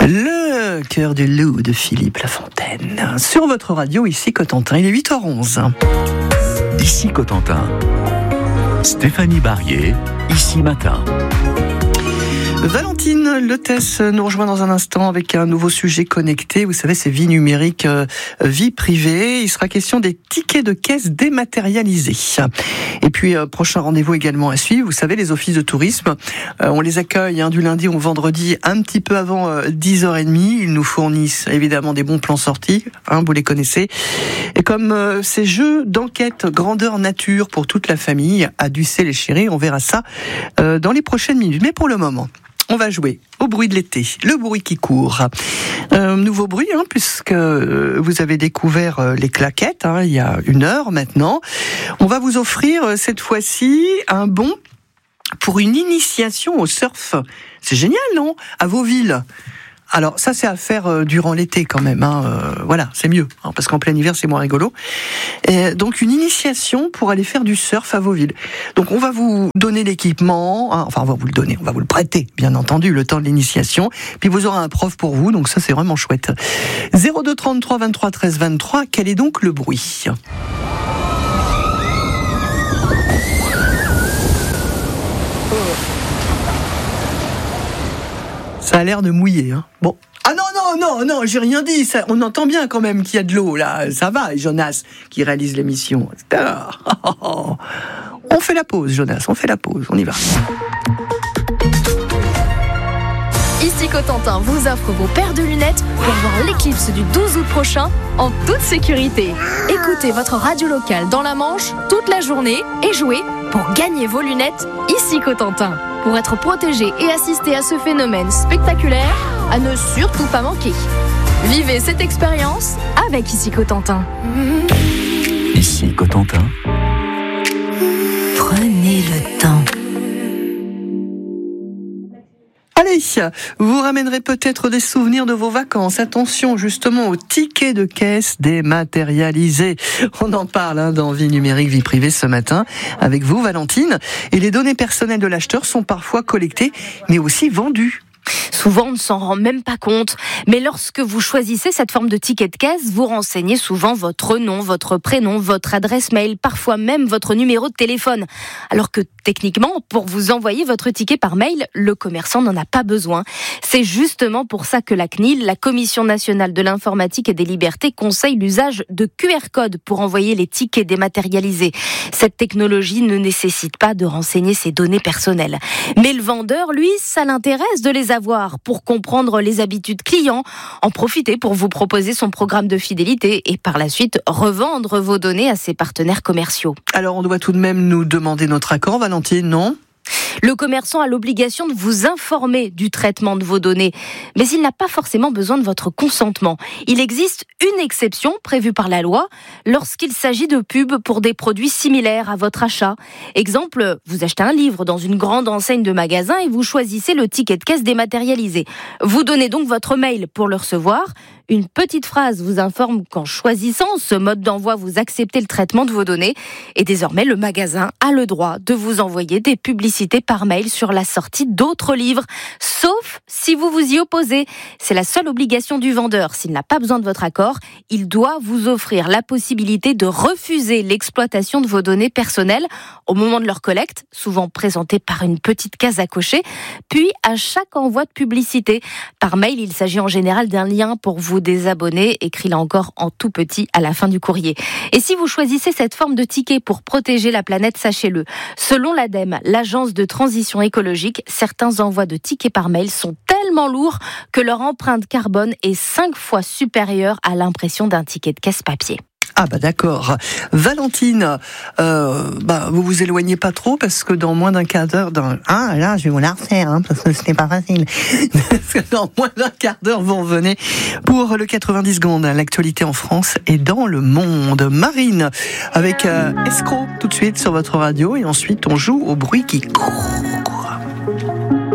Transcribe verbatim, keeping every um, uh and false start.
Le cœur du loup de Philippe Lafontaine. Sur votre radio, ici Cotentin, il est huit heures onze. Ici Cotentin. Stéphanie Barrier, ici matin. Valentine Lotès nous rejoint dans un instant avec un nouveau sujet connecté. Vous savez, c'est vie numérique, euh, vie privée. Il sera question des tickets de caisse dématérialisés. Et puis, euh, prochain rendez-vous également à suivre. Vous savez, les offices de tourisme, euh, on les accueille hein, du lundi au vendredi, un petit peu avant euh, dix heures trente. Ils nous fournissent évidemment des bons plans sortis, hein, vous les connaissez. Et comme euh, ces jeux d'enquête grandeur nature pour toute la famille, à Ducé les Chéris, on verra ça euh, dans les prochaines minutes. Mais pour le moment, on va jouer au bruit de l'été, le bruit qui court. Euh, nouveau bruit, hein, puisque vous avez découvert euh, les claquettes, hein, il y a une heure maintenant. On va vous offrir euh, cette fois-ci un bon pour une initiation au surf. C'est génial, non ? À Vauville. Alors ça c'est à faire euh, durant l'été quand même, hein, euh, voilà, c'est mieux, hein, parce qu'en plein hiver c'est moins rigolo. Et donc une initiation pour aller faire du surf à Vauville. Donc on va vous donner l'équipement, hein, enfin on va vous le donner, on va vous le prêter, bien entendu, le temps de l'initiation, puis vous aurez un prof pour vous, donc ça c'est vraiment chouette. zéro deux trente-trois vingt-trois treize vingt-trois, quel est donc le bruit ? Ça a l'air de mouiller, hein. Bon. Ah non, non, non, non, j'ai rien dit. Ça, on entend bien quand même qu'il y a de l'eau, là. Ça va, Jonas, qui réalise l'émission. On fait la pause, Jonas, on fait la pause. On y va. Ici Cotentin vous offre vos paires de lunettes pour voir l'éclipse du douze août prochain en toute sécurité. Écoutez votre radio locale dans la Manche toute la journée et jouez pour gagner vos lunettes ici Cotentin. Pour être protégé et assister à ce phénomène spectaculaire, à ne surtout pas manquer. Vivez cette expérience avec Ici Cotentin. Ici Cotentin. Prenez le temps. Allez, vous ramènerez peut-être des souvenirs de vos vacances. Attention justement aux tickets de caisse dématérialisés. On en parle hein, dans Vie numérique, vie privée ce matin avec vous, Valentine. Et les données personnelles de l'acheteur sont parfois collectées, mais aussi vendues. Souvent, on ne s'en rend même pas compte. Mais lorsque vous choisissez cette forme de ticket de caisse, vous renseignez souvent votre nom, votre prénom, votre adresse mail, parfois même votre numéro de téléphone. Alors que techniquement, pour vous envoyer votre ticket par mail, le commerçant n'en a pas besoin. C'est justement pour ça que la C N I L, la Commission nationale de l'informatique et des libertés, conseille l'usage de Q R codes pour envoyer les tickets dématérialisés. Cette technologie ne nécessite pas de renseigner ses données personnelles. Mais le vendeur, lui, ça l'intéresse de les avoir pour comprendre les habitudes clients, en profiter pour vous proposer son programme de fidélité et par la suite revendre vos données à ses partenaires commerciaux. Alors on doit tout de même nous demander notre accord, Valentine, non ? Le commerçant a l'obligation de vous informer du traitement de vos données, mais il n'a pas forcément besoin de votre consentement. Il existe une exception prévue par la loi lorsqu'il s'agit de pubs pour des produits similaires à votre achat. Exemple, vous achetez un livre dans une grande enseigne de magasin et vous choisissez le ticket de caisse dématérialisé. Vous donnez donc votre mail pour le recevoir. Une petite phrase vous informe qu'en choisissant ce mode d'envoi, vous acceptez le traitement de vos données. Et désormais, le magasin a le droit de vous envoyer des publicités par mail sur la sortie d'autres livres, sauf si vous vous y opposez. C'est la seule obligation du vendeur. S'il n'a pas besoin de votre accord, il doit vous offrir la possibilité de refuser l'exploitation de vos données personnelles au moment de leur collecte, souvent présentée par une petite case à cocher, puis à chaque envoi de publicité. Par mail, il s'agit en général d'un lien pour vous désabonner, écrit là encore en tout petit à la fin du courrier. Et si vous choisissez cette forme de ticket pour protéger la planète, sachez-le, selon l'ADEME, l'agence de transition écologique, certains envois de tickets par mail sont tellement lourds que leur empreinte carbone est cinq fois supérieure à l'impression d'un ticket de caisse papier. Ah bah d'accord. Valentine, euh, bah vous vous éloignez pas trop parce que dans moins d'un quart d'heure, dans... ah là je vais vous la refaire hein, parce que ce n'est pas facile. Parce que dans moins d'un quart d'heure vous revenez pour le quatre-vingt-dix secondes, l'actualité en France et dans le monde. Marine avec euh, Escroc tout de suite sur votre radio et ensuite on joue au bruit qui court.